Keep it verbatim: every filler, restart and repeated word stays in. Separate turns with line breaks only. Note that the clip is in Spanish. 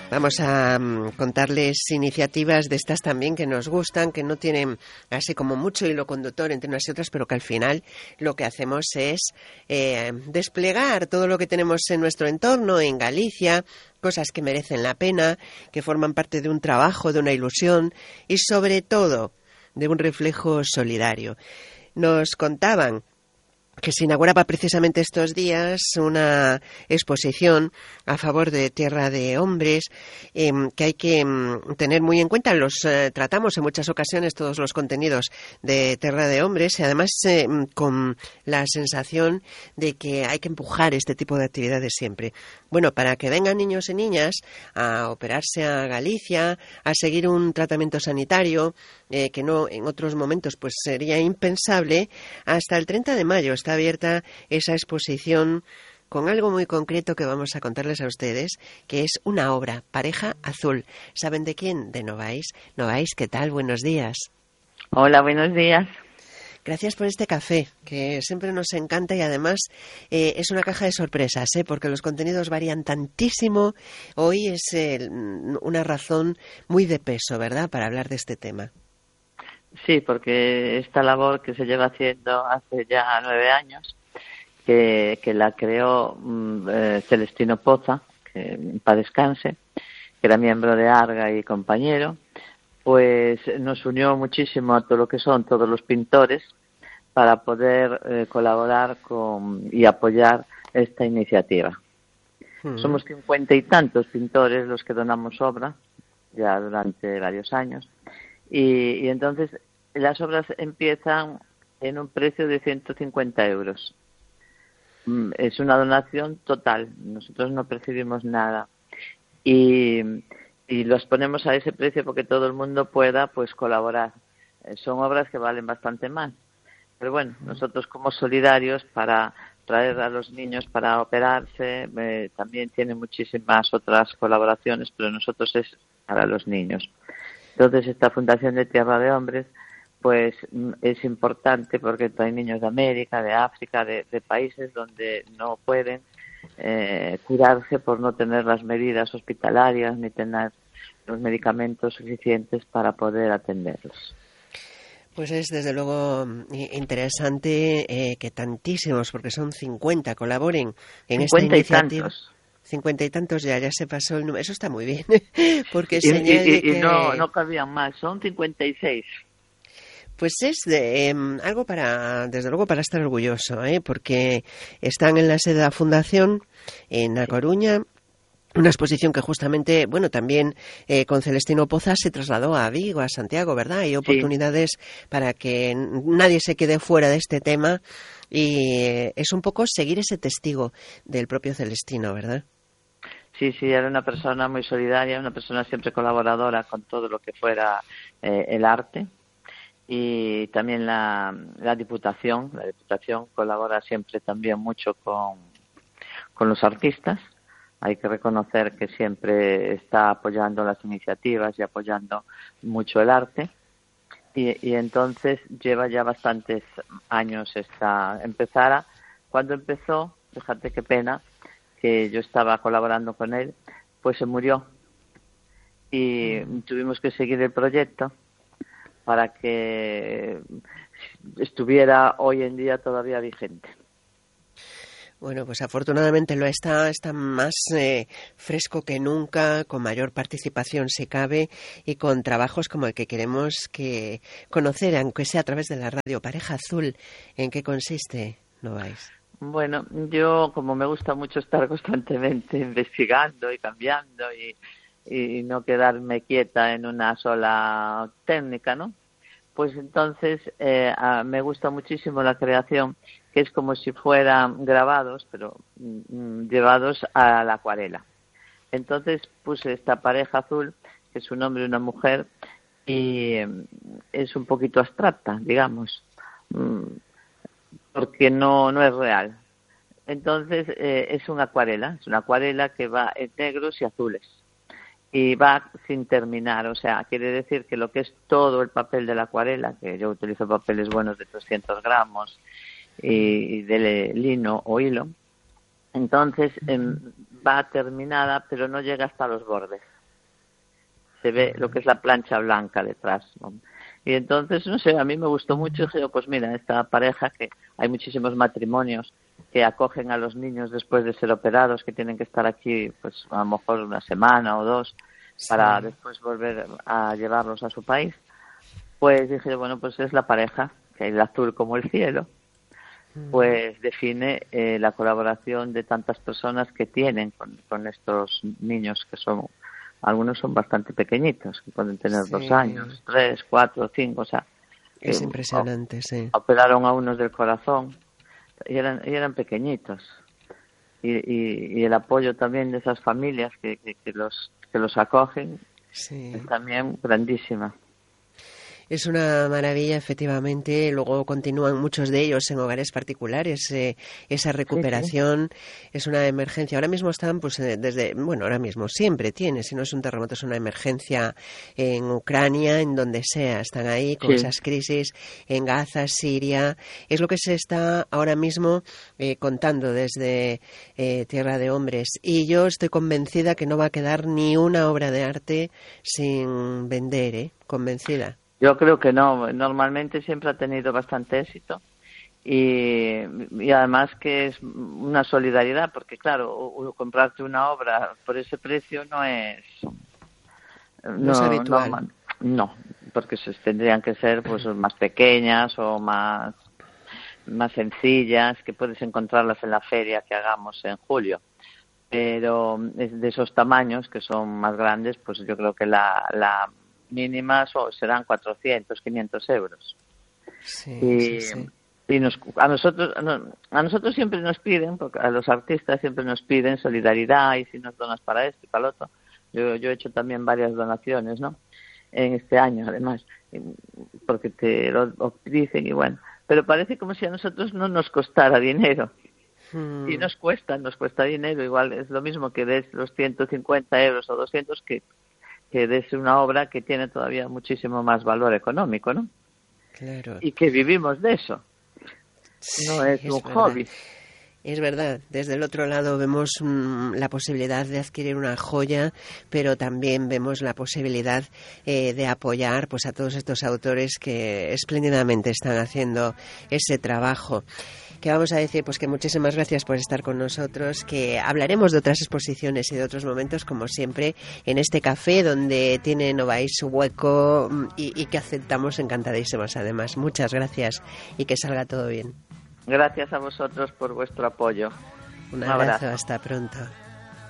Vamos a um, contarles iniciativas de estas también que nos gustan, que no tienen así como mucho hilo conductor entre unas y otras, pero que al final lo que hacemos es eh, desplegar todo lo que tenemos en nuestro entorno, en Galicia, cosas que merecen la pena, que forman parte de un trabajo, de una ilusión y sobre todo de un reflejo solidario. Nos contaban que se inauguraba precisamente estos días una exposición a favor de Tierra de Hombres, eh, que hay que eh, tener muy en cuenta. Los eh, tratamos en muchas ocasiones todos los contenidos de Tierra de Hombres y además eh, con la sensación de que hay que empujar este tipo de actividades siempre. Bueno, para que vengan niños y niñas a operarse a Galicia, a seguir un tratamiento sanitario, eh, que no en otros momentos pues sería impensable, hasta el treinta de mayo está abierta esa exposición con algo muy concreto que vamos a contarles a ustedes, que es una obra, Pareja Azul. ¿Saben de quién? De Novais. Novais, ¿qué tal? Buenos días.
Hola, buenos días.
Gracias por este café, que siempre nos encanta y además eh, es una caja de sorpresas, ¿eh? Porque los contenidos varían tantísimo. Hoy es eh, una razón muy de peso, ¿verdad?, para hablar de este tema.
Sí, porque esta labor que se lleva haciendo hace ya nueve años, que, que la creó eh, Celestino Poza, que para descanse, que era miembro de Arga y compañero, pues nos unió muchísimo a todo lo que son todos los pintores para poder eh, colaborar con y apoyar esta iniciativa. Mm. Somos cincuenta y tantos pintores los que donamos obra ya durante varios años y, y entonces las obras empiezan en un precio de ciento cincuenta euros. Es una donación total, nosotros no percibimos nada y, y los ponemos a ese precio porque todo el mundo pueda pues colaborar. Son obras que valen bastante más, pero bueno, nosotros como solidarios para traer a los niños para operarse, eh, también tiene muchísimas otras colaboraciones, pero nosotros es para los niños. Entonces esta Fundación de Tierra de Hombres pues es importante porque hay niños de América, de África, de, de países donde no pueden eh, curarse por no tener las medidas hospitalarias ni tener los medicamentos suficientes para poder atenderlos.
Pues es desde luego interesante eh, que tantísimos, porque son cincuenta, colaboren en esta iniciativa. Cincuenta y tantos ya, ya se pasó el número. Eso está muy bien, porque
y,
se añade
y, y,
que...
Y no, no cabían más, son cincuenta y seis.
Pues es de, eh, algo para, desde luego, para estar orgulloso, ¿eh? Porque están en la sede de la Fundación, en A Coruña, una exposición que justamente, bueno, también eh, con Celestino Poza se trasladó a Vigo, a Santiago, ¿verdad? Hay oportunidades sí. para que nadie se quede fuera de este tema y eh, es un poco seguir ese testigo del propio Celestino, ¿verdad?
Sí, sí, era una persona muy solidaria, una persona siempre colaboradora con todo lo que fuera eh, el arte. Y también la, la Diputación, la Diputación colabora siempre también mucho con, con los artistas. Hay que reconocer que siempre está apoyando las iniciativas y apoyando mucho el arte. Y, y entonces lleva ya bastantes años esta empezara. Cuando empezó, fíjate qué pena, que yo estaba colaborando con él, pues se murió. Y tuvimos que seguir el proyecto para que estuviera hoy en día todavía vigente.
Bueno, pues afortunadamente lo está, está más eh, fresco que nunca, con mayor participación si cabe y con trabajos como el que queremos que conocer, aunque sea a través de la radio. Pareja Azul, ¿en qué consiste, Novais?
Bueno, yo como me gusta mucho estar constantemente investigando y cambiando y y no quedarme quieta en una sola técnica, ¿no? Pues entonces eh, a, me gusta muchísimo la creación, que es como si fueran grabados, pero mm, llevados a la acuarela. Entonces puse esta Pareja Azul, que es un hombre y una mujer, y eh, es un poquito abstracta, digamos, mm, porque no, no es real. Entonces eh, es una acuarela, es una acuarela que va en negros y azules. Y va sin terminar, o sea, quiere decir que lo que es todo el papel de la acuarela, que yo utilizo papeles buenos de trescientos gramos y de lino o hilo, entonces eh, va terminada, pero no llega hasta los bordes. se ve lo que es la plancha blanca detrás, ¿no? Y entonces, no sé, a mí me gustó mucho, y dije, pues mira, esta pareja, que hay muchísimos matrimonios que acogen a los niños después de ser operados, que tienen que estar aquí, pues a lo mejor una semana o dos, sí, para después volver a llevarlos a su país. Pues dije, bueno, pues es la pareja, que el azul como el cielo, pues define eh, la colaboración de tantas personas que tienen con, con estos niños, que son, algunos son bastante pequeñitos, que pueden tener sí. dos años, tres, cuatro, cinco, o sea.
Es
eh,
impresionante,
o,
sí.
Operaron a unos del corazón y eran, y eran pequeñitos. Y, y, y el apoyo también de esas familias que, que, que, los, que los acogen sí. es también grandísima.
Es una maravilla, efectivamente. Luego continúan muchos de ellos en hogares particulares. Eh, esa recuperación sí, sí. es una emergencia. Ahora mismo están, pues, eh, desde, bueno, ahora mismo siempre tiene, si no es un terremoto, es una emergencia en Ucrania, en donde sea. Están ahí con sí. esas crisis en Gaza, Siria. Es lo que se está ahora mismo eh, contando desde eh, Tierra de Hombres. Y yo estoy convencida que no va a quedar ni una obra de arte sin vender, ¿eh? Convencida.
Yo creo que no, normalmente siempre ha tenido bastante éxito y, y además que es una solidaridad, porque claro, comprarte una obra por ese precio no es
no, no es habitual.
No, no, porque se, tendrían que ser pues más pequeñas o más más sencillas, que puedes encontrarlas en la feria que hagamos en julio. Pero de esos tamaños que son más grandes, pues yo creo que la, la mínimas o serán cuatrocientos, quinientos euros.
Sí,
y
sí, sí.
y nos, a nosotros a nosotros siempre nos piden, porque a los artistas siempre nos piden solidaridad y si nos donas para esto y para lo otro. Yo, yo he hecho también varias donaciones, ¿no? En este año, además, porque te lo dicen y bueno. Pero parece como si a nosotros no nos costara dinero. Hmm. Y nos cuesta, nos cuesta dinero. Igual es lo mismo que des los ciento cincuenta euros o doscientos que que es una obra que tiene todavía muchísimo más valor económico, ¿no?
Claro.
Y que vivimos de eso.
Sí,
no es, es un
verdad.
hobby.
Es verdad, desde el otro lado vemos mmm, la posibilidad de adquirir una joya, pero también vemos la posibilidad eh, de apoyar pues a todos estos autores que espléndidamente están haciendo ese trabajo. ¿Qué vamos a decir? Pues que muchísimas gracias por estar con nosotros, que hablaremos de otras exposiciones y de otros momentos, como siempre, en este café donde tiene Novaís su hueco y, y que aceptamos encantadísimos además. Muchas gracias y que salga todo bien.
Gracias a vosotros por vuestro apoyo.
Un abrazo, Un abrazo. Hasta pronto.